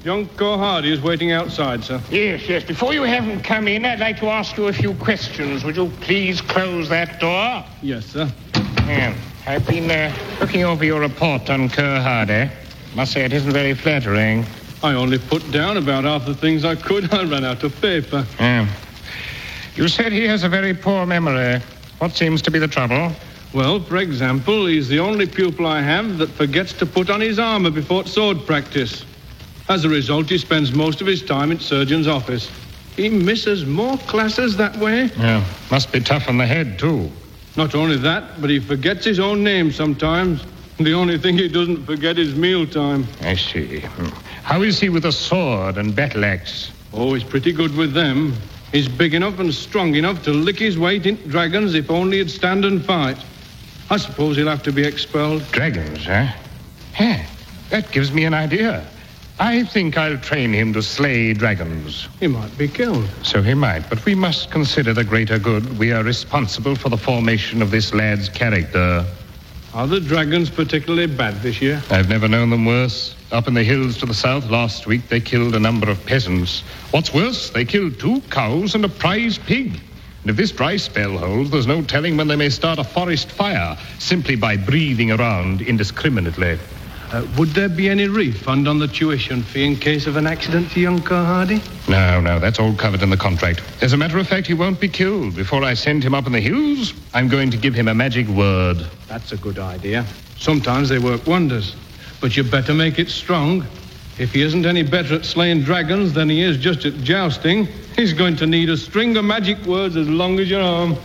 Junko Hardy is waiting outside, sir. Yes. Before you have him come in, I'd like to ask you a few questions. Would you please close that door? Yes, sir. Yeah. I've been looking over your report on Kerr Hardy. Must say it isn't very flattering. I only put down about half the things I could. I ran out of paper. Yeah. You said he has a very poor memory. What seems to be the trouble? Well, for example, he's the only pupil I have that forgets to put on his armor before sword practice. As a result, he spends most of his time in surgeon's office. He misses more classes that way. Yeah. Must be tough on the head, too. Not only that, but he forgets his own name sometimes. The only thing he doesn't forget is mealtime. I see. How is he with a sword and battle axe? Oh, he's pretty good with them. He's big enough and strong enough to lick his weight into dragons if only he'd stand and fight. I suppose he'll have to be expelled. Dragons, huh? Yeah, that gives me an idea. I think I'll train him to slay dragons. He might be killed. So he might, but we must consider the greater good. We are responsible for the formation of this lad's character. Are the dragons particularly bad this year? I've never known them worse. Up in the hills to the south last week, they killed a number of peasants. What's worse, they killed 2 cows and a prize pig. And if this dry spell holds, there's no telling when they may start a forest fire simply by breathing around indiscriminately. Would there be any refund on the tuition fee in case of an accident to young Kerr Hardy? No, that's all covered in the contract. As a matter of fact, he won't be killed. Before I send him up in the hills, I'm going to give him a magic word. That's a good idea. Sometimes they work wonders. But you better make it strong. If he isn't any better at slaying dragons than he is just at jousting, he's going to need a string of magic words as long as your arm.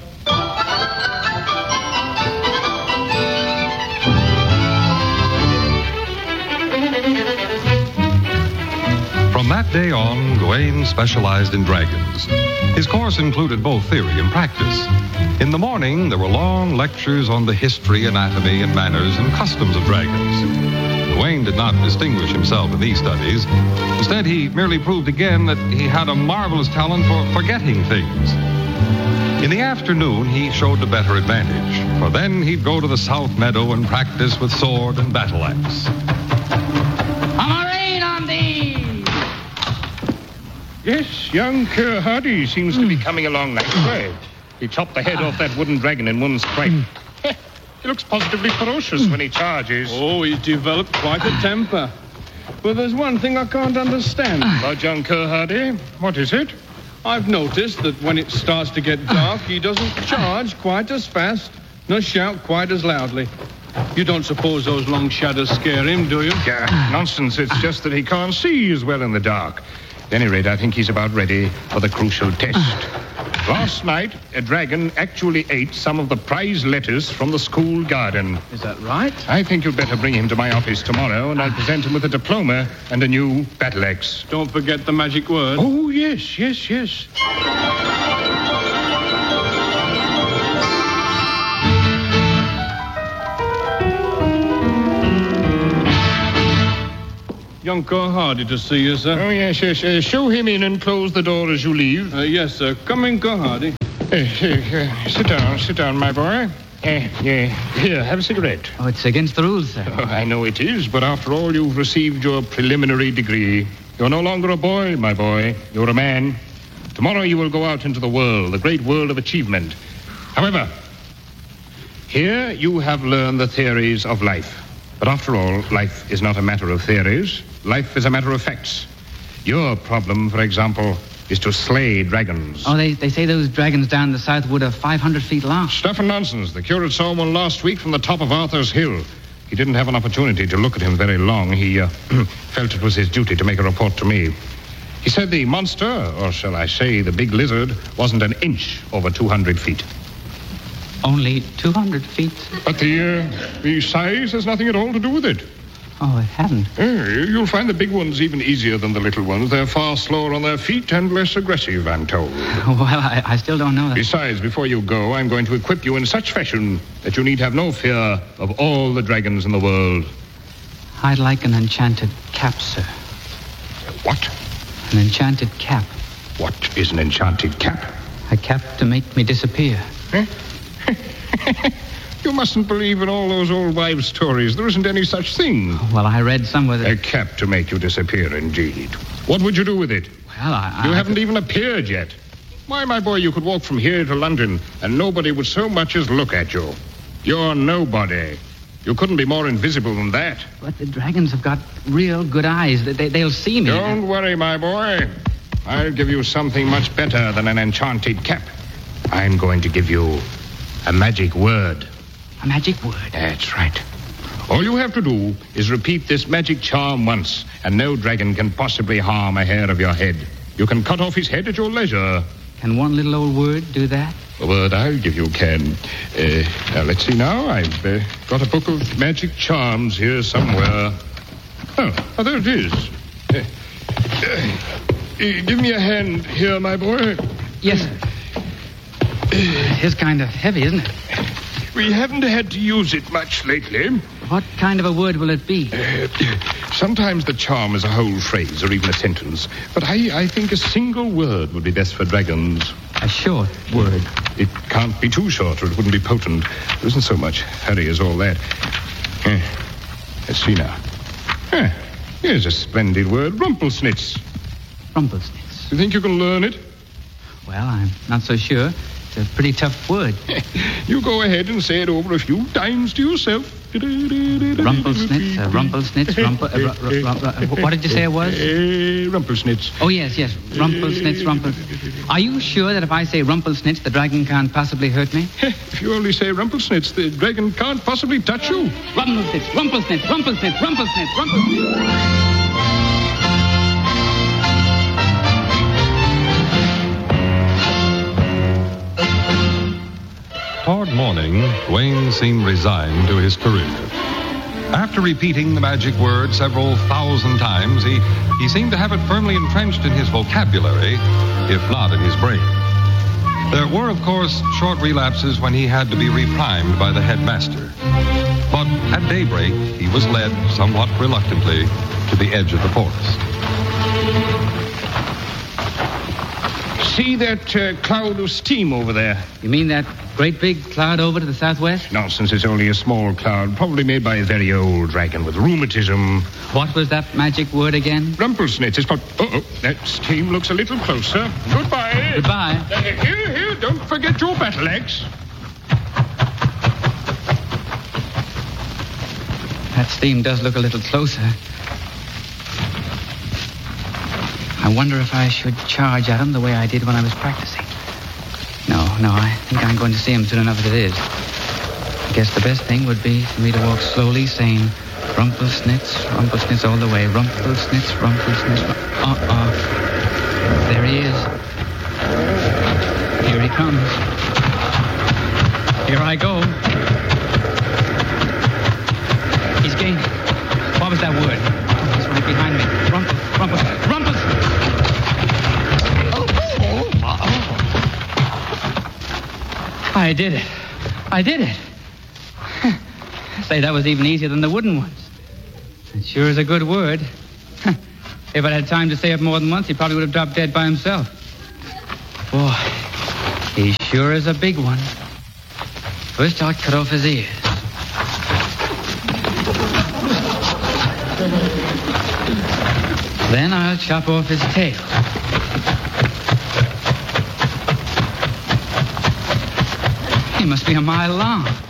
From that day on, Gawain specialized in dragons. His course included both theory and practice. In the morning, there were long lectures on the history, anatomy, and manners and customs of dragons. Gawain did not distinguish himself in these studies. Instead, he merely proved again that he had a marvelous talent for forgetting things. In the afternoon, he showed a better advantage, for then he'd go to the South Meadow and practice with sword and battle axe. Yes, young Kerr Hardy seems to be coming along nicely. He chopped the head off that wooden dragon in one strike. He looks positively ferocious when he charges. Oh, he's developed quite a temper. But there's one thing I can't understand. About young Kerr Hardy? What is it? I've noticed that when it starts to get dark, he doesn't charge quite as fast, nor shout quite as loudly. You don't suppose those long shadows scare him, do you? Nonsense. It's just that he can't see as well in the dark. At any rate, I think he's about ready for the crucial test. Last night, a dragon actually ate some of the prize lettuce from the school garden. Is that right? I think you'd better bring him to my office tomorrow, and I'll present him with a diploma and a new battle axe. Don't forget the magic word. Oh, yes. Young Kerr Hardy to see you, sir. Oh, yes. Show him in and close the door as you leave. Yes, sir. Come in, Kerr Hardy. Sit down, my boy. Here, have a cigarette. Oh, it's against the rules, sir. Oh, I know it is, but after all, you've received your preliminary degree. You're no longer a boy, my boy. You're a man. Tomorrow you will go out into the world, the great world of achievement. However, here you have learned the theories of life. But after all, life is not a matter of theories. Life is a matter of facts. Your problem, for example, is to slay dragons. Oh, they say those dragons down the south wood are 500 feet long. Stuff and nonsense. The curate saw one last week from the top of Arthur's Hill. He didn't have an opportunity to look at him very long. He felt it was his duty to make a report to me. He said the monster, or shall I say the big lizard, wasn't an inch over 200 feet. Only 200 feet? But the size has nothing at all to do with it. Oh, it hasn't? You'll find the big ones even easier than the little ones. They're far slower on their feet and less aggressive, I'm told. Well, I still don't know that. Besides, before you go, I'm going to equip you in such fashion that you need have no fear of all the dragons in the world. I'd like an enchanted cap, sir. What? An enchanted cap. What is an enchanted cap? A cap to make me disappear. You mustn't believe in all those old wives' stories. There isn't any such thing. Well, I read somewhere that... A cap to make you disappear, indeed. What would you do with it? Well, I You haven't even appeared yet. Why, my boy, you could walk from here to London and nobody would so much as look at you. You're nobody. You couldn't be more invisible than that. But the dragons have got real good eyes. They'll see me. Don't worry, my boy. I'll give you something much better than an enchanted cap. I'm going to give you a magic word. A magic word? That's right. All you have to do is repeat this magic charm once, and no dragon can possibly harm a hair of your head. You can cut off his head at your leisure. Can one little old word do that? The word I'll give you can. Now, let's see now. I've got a book of magic charms here somewhere. Oh, there it is. Give me a hand here, my boy. Yes, sir. It is kind of heavy, isn't it? We haven't had to use it much lately. What kind of a word will it be? Sometimes the charm is a whole phrase or even a sentence. But I think a single word would be best for dragons. A short word. It can't be too short or it wouldn't be potent. There isn't so much hurry as all that. Let's see now. Here's a splendid word. Rumplesnitz. Rumplesnitz. You think you can learn it? Well, I'm not so sure. It's a pretty tough word. You go ahead and say it over a few times to yourself. Rumplesnitz, Rumplesnitz. What did you say it was? Rumplesnitz. Oh, yes. Rumplesnitz. Are you sure that if I say Rumplesnitz, the dragon can't possibly hurt me? If you only say Rumplesnitz, the dragon can't possibly touch you. Rumplesnitz. Toward morning, Dwayne seemed resigned to his career. After repeating the magic word several thousand times, he seemed to have it firmly entrenched in his vocabulary, if not in his brain. There were, of course, short relapses when he had to be reprimed by the headmaster. But at daybreak, he was led, somewhat reluctantly, to the edge of the forest. See that cloud of steam over there? You mean that great big cloud over to the southwest? Nonsense, it's only a small cloud, probably made by a very old dragon with rheumatism. What was that magic word again? Rumplesnitz. It's that steam looks a little closer. Goodbye. Goodbye. Here, don't forget your battle axe. That steam does look a little closer. I wonder if I should charge at him the way I did when I was practicing. No, I think I'm going to see him soon enough as it is. I guess the best thing would be for me to walk slowly, saying, Rumplesnitz all the way. Rumplesnitz. There he is. Here he comes. Here I go. He's gaining. What was that word? He's right behind me. Rumples. I did it. Say, that was even easier than the wooden ones. It sure is a good word. If I'd had time to say it more than once, he probably would have dropped dead by himself. Boy, he sure is a big one. First, I'll cut off his ears. Then I'll chop off his tail. He must be a mile long.